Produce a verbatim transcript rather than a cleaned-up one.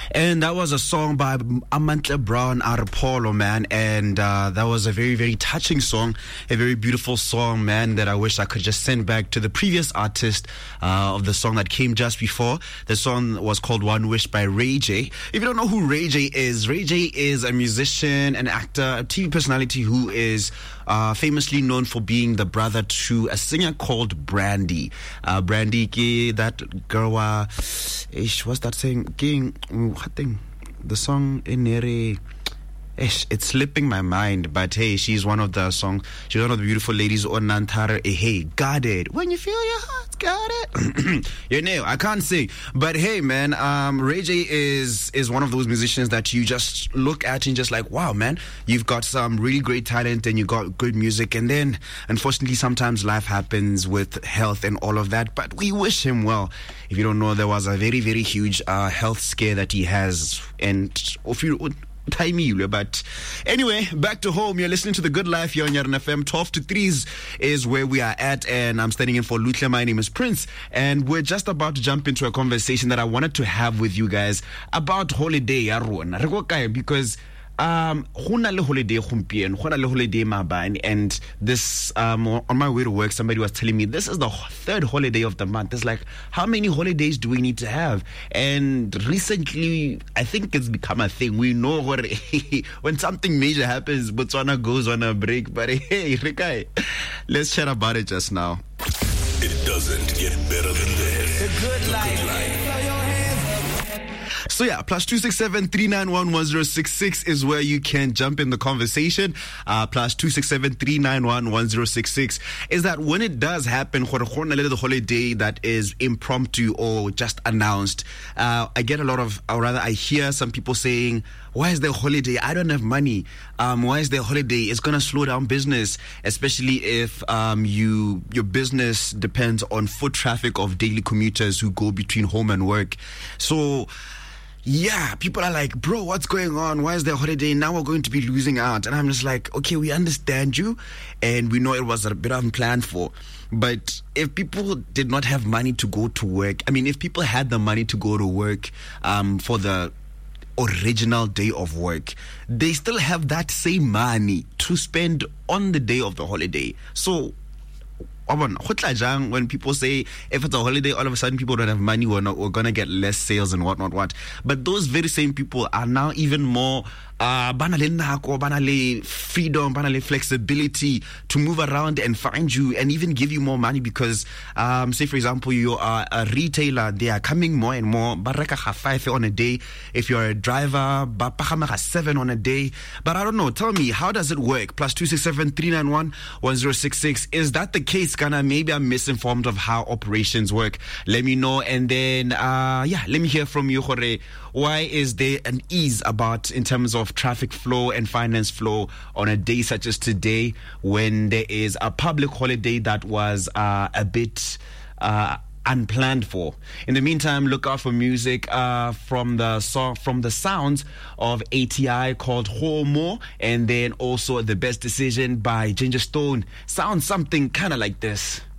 And that was a song by Amantle Brown Arapolo, man. And uh, that was a very, very touching song, a very beautiful song, man, that I wish I could just send back to the previous artist uh, of the song that came just before. The song was called One Wish by Ray J. If you don't know who Ray J is, Ray J is a musician, an actor, a T V personality who is uh, famously known for being the brother to a singer called Brandy. Uh, Brandy, that girl, uh, ish, what's that saying? King, what thing? The song in Nere. It's slipping my mind, but hey, she's one of the song. She's one of the beautiful ladies on Nantara. Hey, got it. When you feel your heart, got it. You know, I can't sing, but hey, man, um, Ray J is is one of those musicians that you just look at and just like, wow, man, you've got some really great talent and you got good music, and then unfortunately sometimes life happens with health and all of that. But we wish him well. If you don't know, there was a very very huge uh, health scare that he has, and if you timey, but anyway, back to home. You're listening to The Good Life here on Yarn F M. twelve to three is where we are at, and I'm standing in for Lutle. My name is Prince, and we're just about to jump into a conversation that I wanted to have with you guys about holiday ya rona. Because um hona le holiday gompieno, hona le holiday mabane, and this um on my way to work somebody was telling me this is the third holiday of the month. It's like, how many holidays do we need to have? And recently I think it's become a thing. We know what when something major happens, Botswana goes on a break. But hey, Rikai, let's chat about it just now. It doesn't get better than this. The Good Life. The Good Life. So yeah, plus two six seven three nine one one zero six six is where you can jump in the conversation. Uh, plus two six seven three nine one one zero six six is that when it does happen, the holiday that is impromptu or just announced, uh, I get a lot of, or rather I hear some people saying, why is there a holiday? I don't have money. Um, why is there a holiday? It's going to slow down business, especially if um, you your business depends on foot traffic of daily commuters who go between home and work. So yeah, people are like, bro, what's going on? Why is there a holiday? Now we're going to be losing out. And I'm just like, okay, we understand you, and we know it was a bit unplanned for. But if people did not have money to go to work, I mean, if people had the money to go to work um, for the original day of work, they still have that same money to spend on the day of the holiday. So when people say if it's a holiday, all of a sudden people don't have money, we're, not, we're gonna get less sales and whatnot, what. But those very same people are now even more uh, banale nako, banale freedom, banale flexibility to move around and find you and even give you more money because, um, say for example, you are a retailer, they are coming more and more. Baraka five on a day. If you're a driver, bapaka seven on a day. But I don't know. Tell me, how does it work? Plus two six seven three nine one one zero six six. Is that the case? Kana, maybe I'm misinformed of how operations work. Let me know, and then uh, yeah, let me hear from you, Jorge. Why is there an ease about in terms of traffic flow and finance flow on a day such as today when there is a public holiday that was uh, a bit uh, unplanned for? In the meantime, look out for music uh, from the song, from the sounds of A T I called Homo, and then also The Best Decision by Ginger Stone. Sounds something kind of like this.